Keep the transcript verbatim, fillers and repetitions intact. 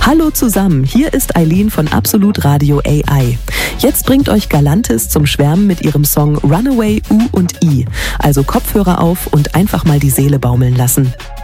Hallo zusammen, hier ist Eileen von Absolut Radio A I. Jetzt bringt euch Galantis zum Schwärmen mit ihrem Song Runaway U und I. Also Kopfhörer auf und einfach mal die Seele baumeln lassen.